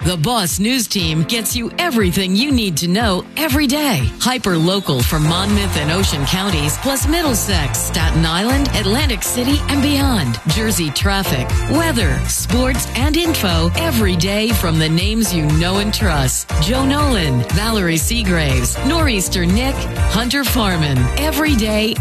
The Boss News Team gets you everything you need to know every day. Hyper local for Monmouth and Ocean counties, plus Middlesex, Staten Island, Atlantic City, and beyond. Jersey traffic, weather, sports, and info every day from the names you know and trust. Joe Nolan, Valerie Seagraves, Nor'easter Nick, Hunter Farman. Every day,